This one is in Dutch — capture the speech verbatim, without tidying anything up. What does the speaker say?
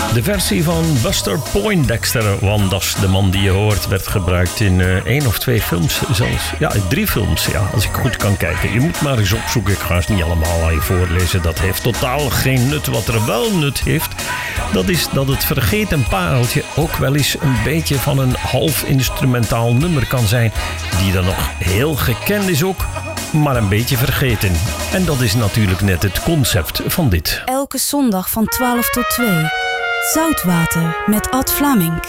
De versie van Buster Poindexter, want dat is de man die je hoort, werd gebruikt in uh, één of twee films zelfs. Ja, drie films, ja, als ik goed kan kijken. Je moet maar eens opzoeken, ik ga ze niet allemaal aan je voorlezen. Dat heeft totaal geen nut. Wat er wel nut heeft, dat is dat het vergeten pareltje ook wel eens een beetje van een half instrumentaal nummer kan zijn. Die dan nog heel gekend is ook, maar een beetje vergeten. En dat is natuurlijk net het concept van dit. Elke zondag van twaalf tot twee. Zoutwater met Ad Vlaming.